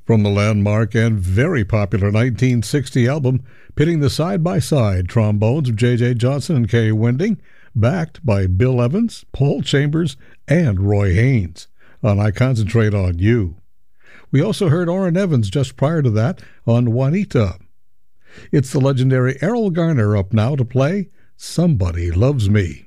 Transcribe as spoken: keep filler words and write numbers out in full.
From the landmark and very popular nineteen sixty album, pitting the side-by-side trombones of J J. Johnson and Kay Winding, backed by Bill Evans, Paul Chambers, and Roy Haynes, on I Concentrate on You. We also heard Orrin Evans just prior to that on Juanita. It's the legendary Errol Garner up now to play Somebody Loves Me.